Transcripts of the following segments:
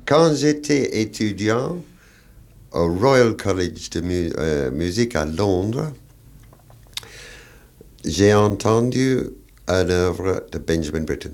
Quand j'étais étudiant au Royal College de musique à Londres, j'ai entendu une œuvre de Benjamin Britten.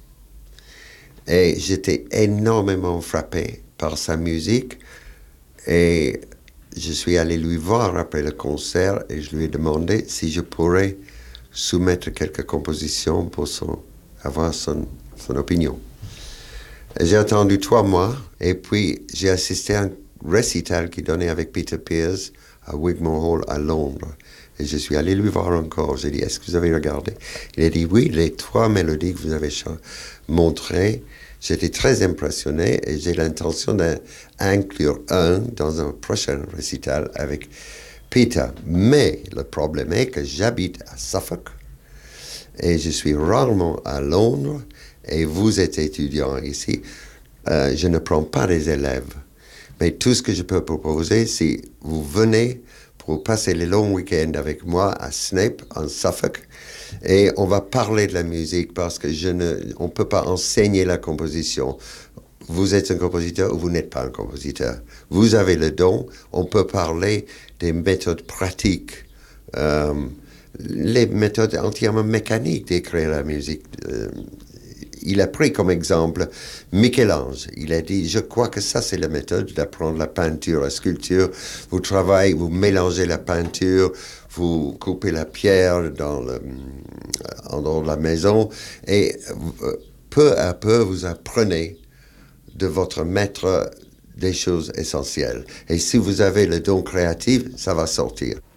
Et j'étais énormément frappé par sa musique. Et je suis allé lui voir après le concert et je lui ai demandé si je pourrais soumettre quelques compositions pour avoir son opinion. Et j'ai attendu 3 mois et puis j'ai assisté à un récital qu'il donnait avec Peter Pears à Wigmore Hall à Londres. Et je suis allé lui voir encore. J'ai dit, est-ce que vous avez regardé? Il a dit, oui, les 3 mélodies que vous avez montrées, j'étais très impressionné et j'ai l'intention d'inclure un dans un prochain récital avec Peter. Mais le problème est que j'habite à Suffolk et je suis rarement à Londres et vous êtes étudiant ici. Je ne prends pas des élèves. Mais tout ce que je peux proposer, c'est vous venez pour passer les longs week-ends avec moi à Snape, en Suffolk, et on va parler de la musique parce que on ne peut pas enseigner la composition. Vous êtes un compositeur ou vous n'êtes pas un compositeur. Vous avez le don, on peut parler des méthodes pratiques, les méthodes entièrement mécaniques d'écrire la musique. Il a pris comme exemple Michel-Ange. Il a dit, je crois que ça c'est la méthode d'apprendre la peinture, la sculpture. Vous travaillez, vous mélangez la peinture, vous coupez la pierre en dehors de la maison et peu à peu vous apprenez de votre maître des choses essentielles. Et si vous avez le don créatif, ça va sortir.